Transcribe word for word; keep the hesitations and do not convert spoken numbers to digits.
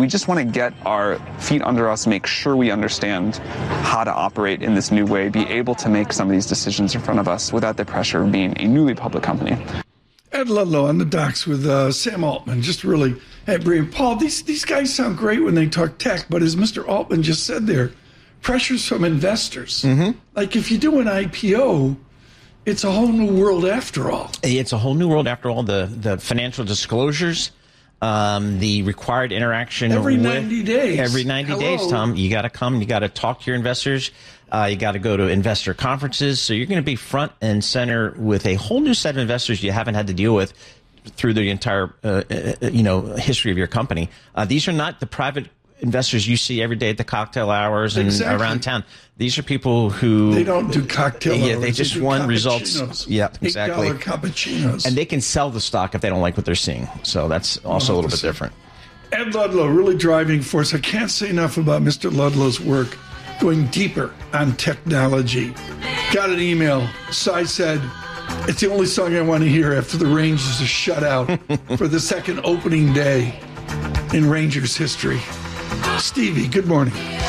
We just want to get our feet under us, make sure we understand how to operate in this new way, be able to make some of these decisions in front of us without the pressure of being a newly public company. Ed Ludlow on the docks with uh, Sam Altman. Just really, hey, Brian, Paul, these, these guys sound great when they talk tech, but as Mister Altman just said there, pressures from investors. Mm-hmm. Like if you do an I P O, it's a whole new world after all. It's a whole new world after all. The, the financial disclosures, um, the required interaction. Every with, ninety days. Every ninety Hello. days, Tom. You got to come. You got to talk to your investors. Uh, you got to go to investor conferences. So you're going to be front and center with a whole new set of investors you haven't had to deal with through the entire, uh, uh, you know, history of your company. Uh, these are not the private investors you see every day at the cocktail hours and Exactly. around town. These are people who They don't do cocktail yeah, hours. they just do want cappuccinos. results. Yeah, exactly. eight dollar cappuccinos. And they can sell the stock if they don't like what they're seeing. So that's also a little bit different. Ed Ludlow, really driving force. I can't say enough about Mister Ludlow's work, going deeper on technology. Got an email. Cy said, it's the only song I want to hear after the Rangers are shut out for the second opening day in Rangers history. Stevie, good morning.